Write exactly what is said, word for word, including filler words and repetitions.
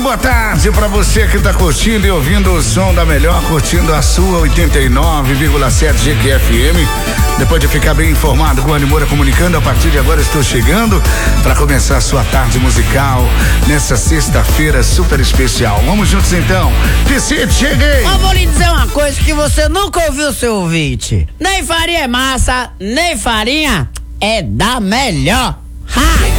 boa tarde pra você que tá curtindo e ouvindo o som da melhor, curtindo a sua oitenta e nove vírgula sete G Q F M. Depois de ficar bem informado com a Animora comunicando, a partir de agora estou chegando pra começar a sua tarde musical nessa sexta-feira super especial. Vamos juntos então. Piscite, cheguei! Eu vou lhe dizer uma coisa que você nunca ouviu, seu ouvinte. Nem farinha é massa, nem farinha é da melhor. Ha!